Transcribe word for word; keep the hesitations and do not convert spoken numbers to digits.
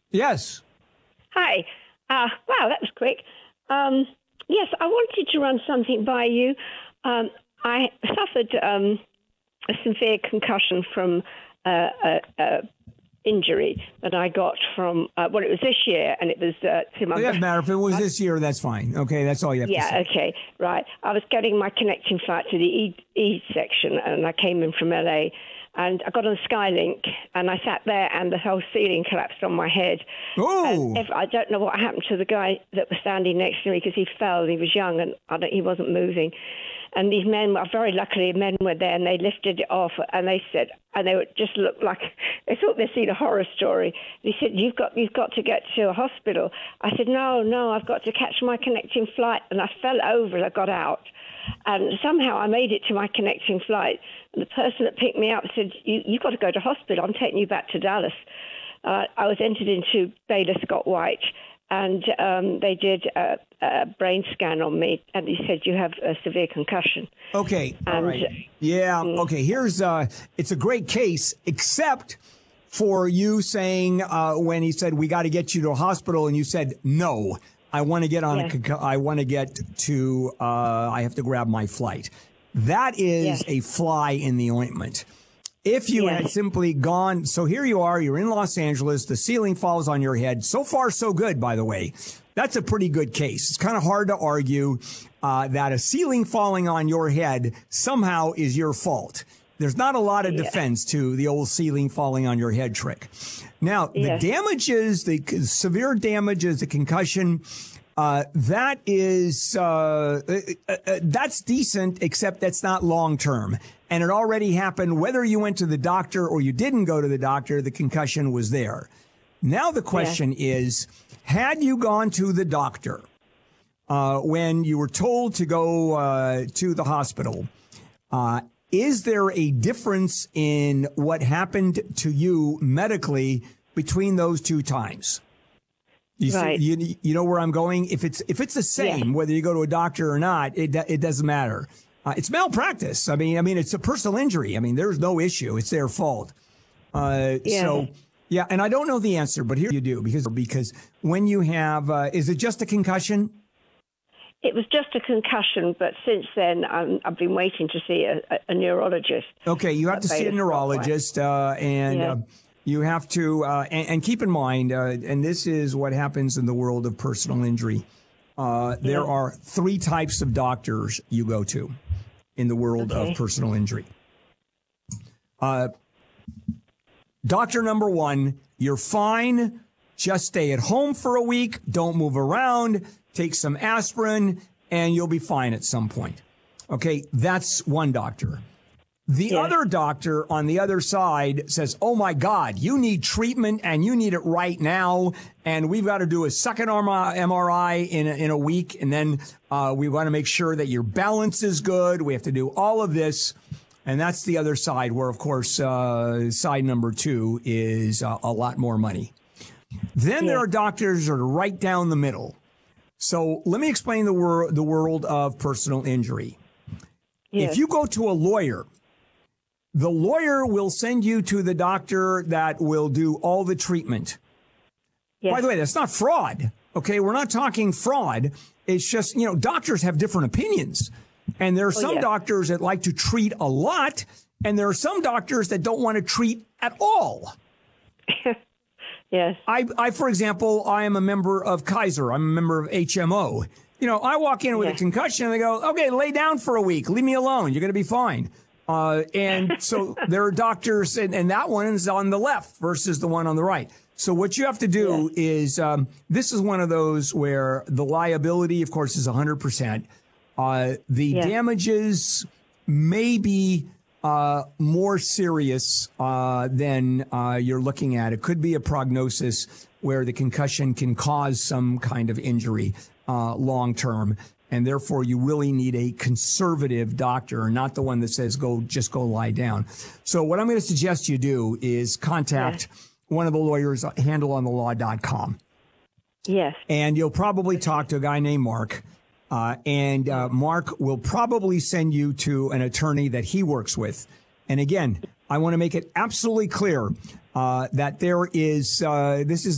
Yes. Hi. Uh, wow, that was quick. Um, yes, I wanted to run something by you. Um, I suffered um, a severe concussion from uh, a, a injury that I got from, uh, well, it was this year, and it was uh, to my... It doesn't matter. If it was this year, that's fine. Okay, that's all you have yeah, to say. Yeah, okay, right. I was getting my connecting flight to the E, e section, and I came in from L A, and I got on Skylink, and I sat there, and the whole ceiling collapsed on my head. Oh! And if, I don't know what happened to the guy that was standing next to me, because he fell, and he was young, and I don't, he wasn't moving. And these men, were very luckily, men were there, and they lifted it off, and they said, and they would just looked like they thought they'd seen a horror story. They said, "You've got, you've got to get to a hospital." I said, "No, no, I've got to catch my connecting flight," and I fell over as I got out, and somehow I made it to my connecting flight. And the person that picked me up said, "You, you've got to go to hospital. I'm taking you back to Dallas." Uh, I was entered into Baylor Scott White, and um, they did a, a brain scan on me, and he said, "You have a severe concussion." Okay, and, all right. Yeah, mm, okay, here's, uh, it's a great case, except for you saying uh, when he said, "We got to get you to a hospital," and you said, "No, I want to get on yes. a, concu- I want to get to, uh, I have to grab my flight." That is yes. a fly in the ointment. If you yes. had simply gone, so here you are, you're in Los Angeles, the ceiling falls on your head. So far, so good, by the way. That's a pretty good case. It's kind of hard to argue uh, that a ceiling falling on your head somehow is your fault. There's not a lot of yeah. defense to the old ceiling falling on your head trick. Now, yes. the damages, the severe damages, the concussion, uh, that is, uh, uh, uh, that's decent, except that's not long term. And it already happened. Whether you went to the doctor or you didn't go to the doctor, the concussion was there. Now the question yeah. is, had you gone to the doctor uh, when you were told to go uh, to the hospital, uh, is there a difference in what happened to you medically between those two times? You, right. see, you, you know where I'm going? If it's if it's the same, yeah. whether you go to a doctor or not, it it doesn't matter. Uh, it's malpractice. I mean, I mean, it's a personal injury. I mean, there's no issue. It's their fault. Uh, yeah. So, yeah, and I don't know the answer, but here you do, because because when you have, uh, is it just a concussion? It was just a concussion, but since then, um, I've been waiting to see a, a, a neurologist. Okay, you have to see a neurologist, uh, and yeah. uh, you have to, uh, and, and keep in mind, uh, and this is what happens in the world of personal injury. Uh, there yeah. are three types of doctors you go to in the world okay. of personal injury. Uh, doctor number one, you're fine. Just stay at home for a week. Don't move around. Take some aspirin, and you'll be fine at some point. Okay, that's one doctor. The yeah. other doctor on the other side says, "Oh, my God, you need treatment, and you need it right now, and we've got to do a second M R I in a, in a week, and then uh, we want to make sure that your balance is good. We have to do all of this." And that's the other side where, of course, uh, side number two is uh, a lot more money. Then yeah. there are doctors that are right down the middle. So let me explain the, wor- the world of personal injury. Yes. If you go to a lawyer, the lawyer will send you to the doctor that will do all the treatment. Yes. By the way, that's not fraud. Okay, we're not talking fraud. It's just, you know, doctors have different opinions. And there are some oh, yeah. doctors that like to treat a lot, and there are some doctors that don't want to treat at all. Yes. I, I, for example, I am a member of Kaiser. I'm a member of H M O. You know, I walk in with yeah. a concussion, and they go, "Okay, lay down for a week. Leave me alone. You're going to be fine." Uh, and so there are doctors, and, and that one is on the left versus the one on the right. So what you have to do yeah. is, um, this is one of those where the liability, of course, is one hundred percent. Uh, the yeah. damages may be uh, more serious uh, than uh, you're looking at. It could be a prognosis where the concussion can cause some kind of injury uh, long term. And therefore, you really need a conservative doctor, not the one that says, go, just go lie down. So what I'm going to suggest you do is contact yeah. one of the lawyers, handle on the law dot com. Yes. And you'll probably talk to a guy named Mark. Uh, and uh, Mark will probably send you to an attorney that he works with. And again, I want to make it absolutely clear uh, that there is, uh, this is